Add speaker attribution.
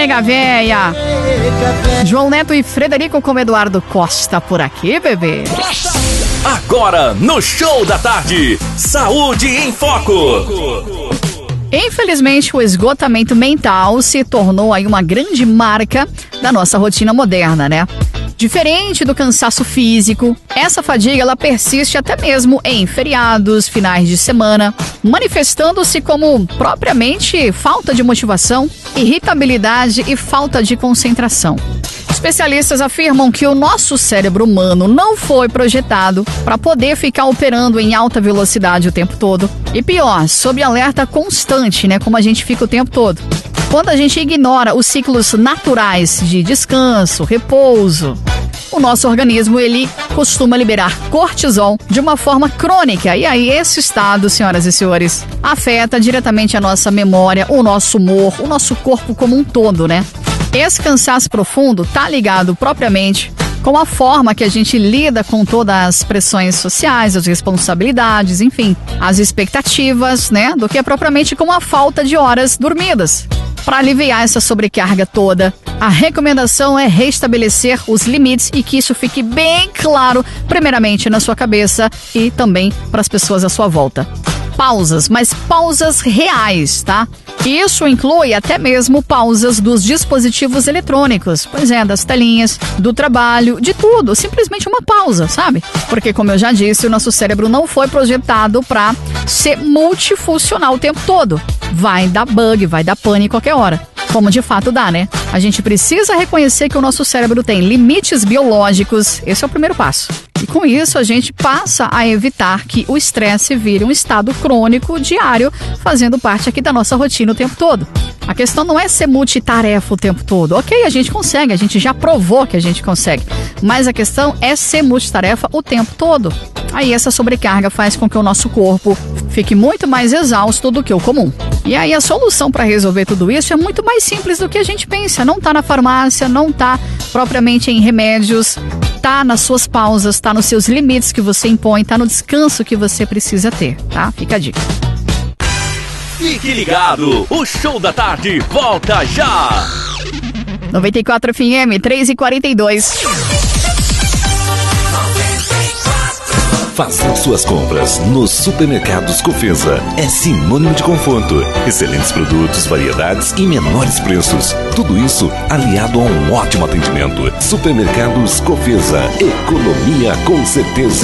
Speaker 1: nega véia. João Neto e Frederico com Eduardo Costa por aqui, bebê.
Speaker 2: Agora, no Show da Tarde, Saúde em Foco.
Speaker 1: Infelizmente, o esgotamento mental se tornou aí uma grande marca da nossa rotina moderna, né? Diferente do cansaço físico, essa fadiga ela persiste até mesmo em feriados, finais de semana, manifestando-se como propriamente falta de motivação, irritabilidade e falta de concentração. Especialistas afirmam que o nosso cérebro humano não foi projetado para poder ficar operando em alta velocidade o tempo todo. E pior, sob alerta constante, né? Como a gente fica o tempo todo. Quando a gente ignora os ciclos naturais de descanso, repouso, o nosso organismo ele costuma liberar cortisol de uma forma crônica. E aí esse estado, senhoras e senhores, afeta diretamente a nossa memória, o nosso humor, o nosso corpo como um todo, né? Esse cansaço profundo está ligado propriamente com a forma que a gente lida com todas as pressões sociais, as responsabilidades, enfim, as expectativas, né? Do que é propriamente com a falta de horas dormidas. Para aliviar essa sobrecarga toda, a recomendação é restabelecer os limites e que isso fique bem claro, primeiramente na sua cabeça e também para as pessoas à sua volta. Pausas, mas pausas reais, tá? Isso inclui até mesmo pausas dos dispositivos eletrônicos, pois é, das telinhas, do trabalho, de tudo, simplesmente uma pausa, sabe? Porque, como eu já disse, o nosso cérebro não foi projetado para ser multifuncional o tempo todo. Vai dar bug, vai dar pane qualquer hora. Como de fato dá, né? A gente precisa reconhecer que o nosso cérebro tem limites biológicos, esse é o primeiro passo. E com isso a gente passa a evitar que o estresse vire um estado crônico diário, fazendo parte aqui da nossa rotina o tempo todo. A questão não é ser multitarefa o tempo todo. Ok, a gente consegue, a gente já provou que a gente consegue. Mas a questão é ser multitarefa o tempo todo. Aí essa sobrecarga faz com que o nosso corpo fique muito mais exausto do que o comum. E aí a solução para resolver tudo isso é muito mais simples do que a gente pensa. Não tá na farmácia, não tá propriamente em remédios, tá nas suas pausas, tá nos seus limites que você impõe, tá no descanso que você precisa ter, tá? Fica a dica.
Speaker 2: Fique ligado, o Show da Tarde volta já!
Speaker 1: 94 FM, 3h42.
Speaker 3: Fazer suas compras nos supermercados Cofesa é sinônimo de conforto, excelentes produtos, variedades e menores preços. Tudo isso aliado a um ótimo atendimento. Supermercados Cofesa, economia com certeza.